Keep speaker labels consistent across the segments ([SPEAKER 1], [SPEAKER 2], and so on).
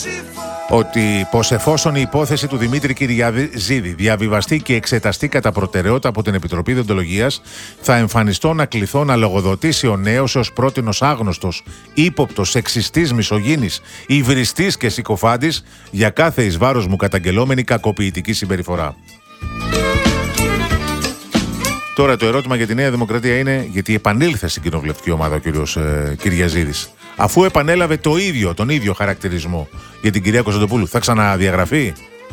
[SPEAKER 1] ότι πως εφόσον η υπόθεση του Δημήτρη Κυριαζίδη διαβιβαστεί και εξεταστεί κατά προτεραιότητα από την Επιτροπή Δεοντολογίας, θα εμφανιστώ να κληθώ να λογοδοτήσει ο νέος ως πρότεινος άγνωστος, ύποπτος, σεξιστής, μισογίνης, υβριστής και συκοφάντης για κάθε εις βάρος μου καταγγελόμενη κακοποιητική συμπεριφορά. Τώρα το ερώτημα για τη Νέα Δημοκρατία είναι γιατί επανήλθε στην κοινοβουλευτική ομάδα ο κύριος Κυριαζίδης. Αφού επανέλαβε τον ίδιο χαρακτηρισμό για την κυρία Κωνσταντοπούλου, θα ξαναδιαγραφεί?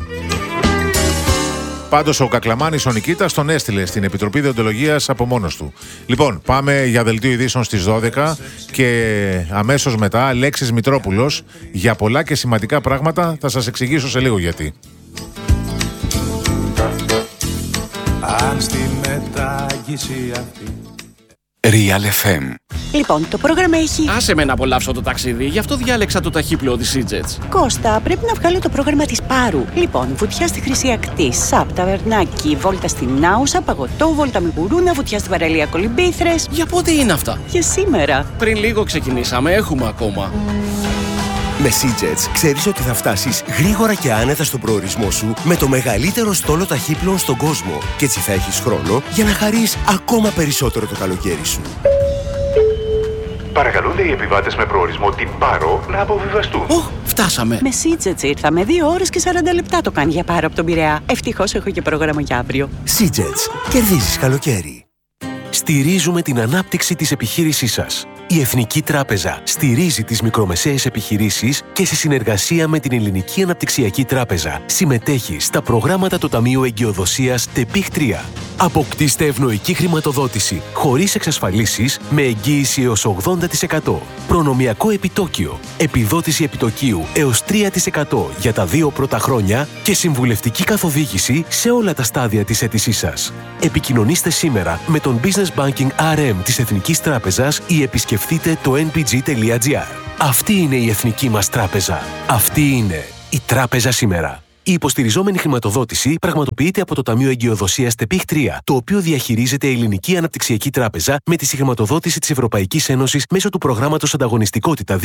[SPEAKER 1] Πάντως ο Κακλαμάνης ο Νικήτας τον έστειλε στην Επιτροπή Δεοντολογίας από μόνος του. Λοιπόν, πάμε για δελτίο ειδήσεων στις 12 και αμέσως μετά Λέξης Μητρόπουλος για πολλά και σημαντικά πράγματα. Θα σας εξηγήσω σε λίγο γιατί.
[SPEAKER 2] Αν στη μετάγηση αυτή.
[SPEAKER 3] Real FM.
[SPEAKER 4] Λοιπόν, το πρόγραμμα έχει...
[SPEAKER 5] Άσε με να απολαύσω το ταξίδι, γι' αυτό διάλεξα το ταχύπλοο της EasyJet.
[SPEAKER 4] Κώστα, πρέπει να βγάλω το πρόγραμμα της Πάρου. Λοιπόν, βουτιά στη Χρυσή Ακτή, ΣΑΠ, ταβερνάκι, βόλτα στην Άουσα, παγωτό, βόλτα με γουρούνα, βουτιά στη παραλία Κολυμπήθρες.
[SPEAKER 5] Για πότε είναι αυτά?
[SPEAKER 4] Για σήμερα.
[SPEAKER 5] Πριν λίγο ξεκινήσαμε, έχουμε ακόμα.
[SPEAKER 6] Με SeaJets ξέρεις ότι θα φτάσεις γρήγορα και άνετα στον προορισμό σου με το μεγαλύτερο στόλο ταχύπλων στον κόσμο. Και έτσι θα έχεις χρόνο για να χαρείς ακόμα περισσότερο το καλοκαίρι σου.
[SPEAKER 7] Παρακαλούνται οι επιβάτες με προορισμό την Πάρο να αποβιβαστούν.
[SPEAKER 5] Φτάσαμε.
[SPEAKER 4] Με SeaJets ήρθαμε. 2 ώρες και 40 λεπτά το κάνει για Πάρο από τον Πειραιά. Ευτυχώς έχω και πρόγραμμα για αύριο.
[SPEAKER 6] SeaJets. Κερδίζεις καλοκαίρι. Στηρίζουμε την ανάπτυξη της επιχείρησής σας. Η Εθνική Τράπεζα στηρίζει τις μικρομεσαίες επιχειρήσεις και σε συνεργασία με την Ελληνική Αναπτυξιακή Τράπεζα συμμετέχει στα προγράμματα του Ταμείου Εγκυοδοσίας ΤΕΠΙΧ 3. Αποκτήστε ευνοϊκή χρηματοδότηση χωρίς εξασφαλίσεις με εγγύηση έως 80%. Προνομιακό επιτόκιο, επιδότηση επιτοκίου έως 3% για τα 2 πρώτα χρόνια και συμβουλευτική καθοδήγηση σε όλα τα στάδια της αίτησής σας. Επικοινωνήστε σήμερα με τον Business Banking RM της Εθνικής Τράπεζας ή επισκεφτείτε το npg.gr. Αυτή είναι η εθνική μας τράπεζα. Αυτή είναι η τράπεζα σήμερα. Η υποστηριζόμενη χρηματοδότηση πραγματοποιείται από το Ταμείο Εγκυοδοσίας ΤΕΠΙΧ 3, το οποίο διαχειρίζεται η Ελληνική Αναπτυξιακή Τράπεζα με τη συγχρηματοδότηση της Ευρωπαϊκής Ένωσης μέσω του προγράμματος Ανταγωνιστικότητα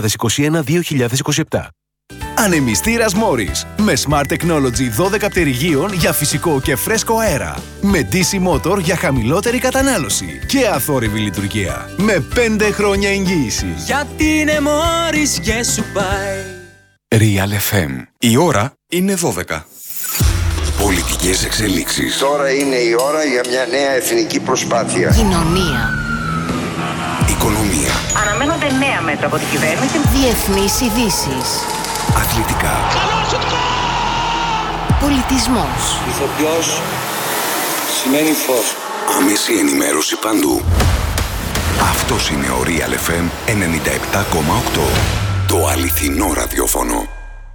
[SPEAKER 6] 2021-2027.
[SPEAKER 8] Ανεμιστήρας Morris με Smart Technology 12 πτερυγίων για φυσικό και φρέσκο αέρα. Με DC Motor για χαμηλότερη κατανάλωση και αθόρυβη λειτουργία. Με 5 χρόνια εγγύηση.
[SPEAKER 2] Γιατί είναι Morris και σου πάει.
[SPEAKER 3] Real FM. Η ώρα είναι 12. Πολιτικές εξελίξεις.
[SPEAKER 9] Τώρα είναι η ώρα για μια νέα εθνική προσπάθεια.
[SPEAKER 10] Κοινωνία.
[SPEAKER 3] Οικονομία.
[SPEAKER 10] Αναμένονται νέα μέτρα από την κυβέρνηση. Διεθνείς ειδήσεις.
[SPEAKER 3] Αθλητικά.
[SPEAKER 10] Πολιτισμός.
[SPEAKER 9] Ηθοποιός σημαίνει φως.
[SPEAKER 3] Άμεση ενημέρωση παντού. Αυτός είναι ο Real FM 97,8. Το αληθινό ραδιόφωνο.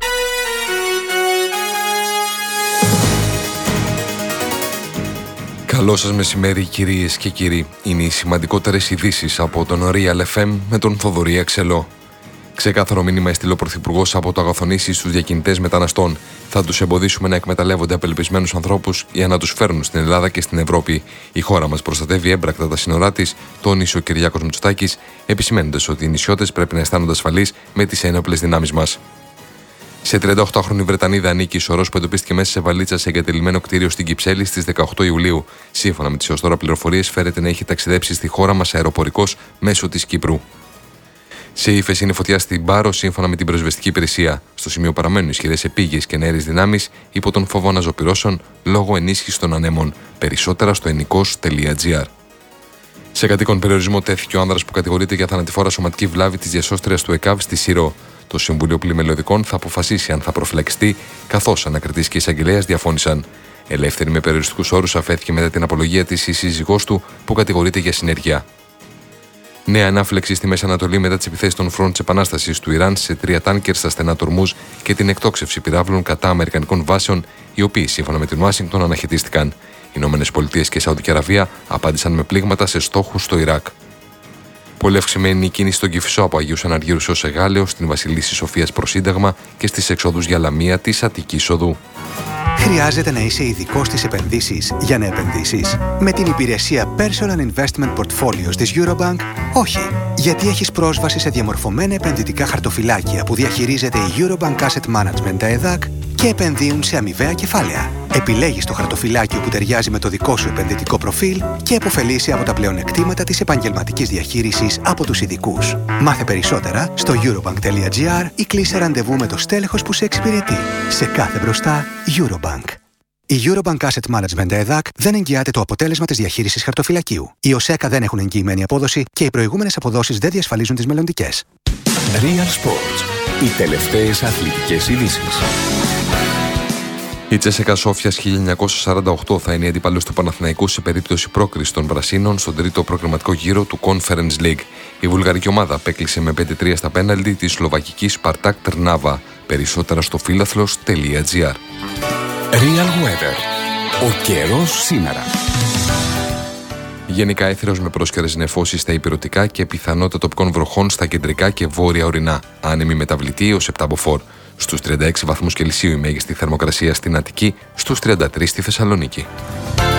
[SPEAKER 3] Καλό σας μεσημέρι κυρίες και κύριοι. Είναι οι σημαντικότερες ειδήσεις από τον Real FM με τον Θοδωρή Αξελό. Ξεκάθαρο μήνυμα έστειλε ο Πρωθυπουργός από το αγαθονήσι στους διακινητές μεταναστών. Θα τους εμποδίσουμε να εκμεταλλεύονται απελπισμένους ανθρώπους για να τους φέρνουν στην Ελλάδα και στην Ευρώπη. Η χώρα μας προστατεύει έμπρακτα τα σύνορά της, τόνισε ο Κυριάκος Μητσοτάκης, επισημαίνοντας ότι οι νησιώτες πρέπει να αισθάνονται ασφαλείς με τις ένοπλες δυνάμεις μας. Σε 38χρονη Βρετανίδα ανήκει η σωρός που εντοπίστηκε μέσα σε βαλίτσα σε εγκατελειμμένο κτίριο στην Κυψέλη στις 18 Ιουλίου. Σύμφωνα με τις έως τώρα πληροφορίες, φέρεται να έχει ταξιδέψει στη χώρα μας αεροπορικός μέσω της Κύπρου. Σε ύφεση είναι φωτιά στην Πάρο, σύμφωνα με την πυροσβεστική υπηρεσία. Στο σημείο παραμένουν ισχυρές επίγειες και νέες δυνάμεις υπό τον φόβο αναζωπυρώσεων λόγω ενίσχυσης των ανέμων. Περισσότερα στο ενικός.gr. Σε κατοίκον περιορισμό τέθηκε ο άνδρας που κατηγορείται για θανατηφόρα σωματική βλάβη της διασώστριας του ΕΚΑΒ στη Συρό. Το Συμβούλιο Πλημελιωδικών θα αποφασίσει αν θα προφυλακιστεί, καθώς ανακριτής και εισαγγελέας διαφώνησαν. Ελεύθερη με περιοριστικούς όρους αφέθηκε μετά την απολογία της η σύζυγός του που κατηγορείται για συνεργεία. Νέα ανάφλεξη στη Μέση Ανατολή μετά τις επιθέσεις των φρόντ της Επανάστασης του Ιράν σε 3 τάνκερ στα στενά του Ορμούζ και την εκτόξευση πυράβλων κατά αμερικανικών βάσεων, οι οποίοι σύμφωνα με την Ουάσιγκτον αναχαιτίστηκαν. Οι Ηνωμένες Πολιτείες και η Σαουδική Αραβία απάντησαν με πλήγματα σε στόχους στο Ιράκ. Πολύ αυξημένη η κίνηση στον Κηφισό από Αγίους Αναργύρους έως Εγάλεο, στην Βασιλίσσης Σοφίας προς Σύνταγμα και στις εξόδους για Λαμία της Αττικής Οδού.
[SPEAKER 11] Χρειάζεται να είσαι ειδικός στις επενδύσεις για να επενδύσεις? Με την υπηρεσία Personal Investment Portfolios της Eurobank, όχι. Γιατί έχεις πρόσβαση σε διαμορφωμένα επενδυτικά χαρτοφυλάκια που διαχειρίζεται η Eurobank Asset Management ΕΔΑΚ και επενδύουν σε αμοιβαία κεφάλαια. Επιλέγεις το χαρτοφυλάκιο που ταιριάζει με το δικό σου επενδυτικό προφίλ και επωφελείσαι από τα πλεονεκτήματα της επαγγελματικής διαχείρισης από τους ειδικούς. Μάθε περισσότερα στο eurobank.gr ή κλείσε ραντεβού με το στέλεχος που σε εξυπηρετεί. Σε κάθε μπροστά, Eurobank. Η Eurobank Asset Management ΕΔΑΚ δεν εγγυάται το αποτέλεσμα της διαχείρισης χαρτοφυλακίου. Οι ΟΣΕΚΑ δεν έχουν εγγυημένη απόδοση και οι προηγούμενες αποδόσεις δεν διασφαλίζουν τις μελλοντικές.
[SPEAKER 12] Real Sports. Οι τελευταίες αθλητικές ειδήσεις.
[SPEAKER 3] Η Τσέσεκα Σόφιας 1948 θα είναι η αντίπαλος του Παναθηναϊκού σε περίπτωση πρόκρισης των Πρασίνων στον τρίτο προκριματικό γύρο του Conference League. Η βουλγαρική ομάδα απέκλεισε με 5-3 στα πέναλτι τη σλοβακική Σπαρτάκ Τρνάβα. Περισσότερα στο φίλαθλος.gr.
[SPEAKER 12] Real Weather. Ο καιρός σήμερα.
[SPEAKER 3] Γενικά έθριος με πρόσκαιρες νεφώσεις στα ηπειρωτικά και πιθανότητα τοπικών βροχών στα κεντρικά και βόρεια ορεινά. Άνεμη μεταβλητή ως 7 μποφόρ. Στους 36 βαθμούς Κελσίου η μέγιστη θερμοκρασία στην Αττική, στους 33 στη Θεσσαλονίκη.